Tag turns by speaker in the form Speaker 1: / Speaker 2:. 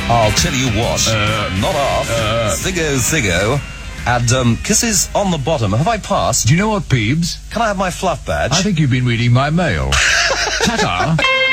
Speaker 1: I'll tell you what. Not off. Ziggo, ziggo. And kisses on the bottom. Have I passed?
Speaker 2: Do you know what, Peebs?
Speaker 1: Can I have my fluff badge?
Speaker 2: I think you've been reading my mail. Ta-ta.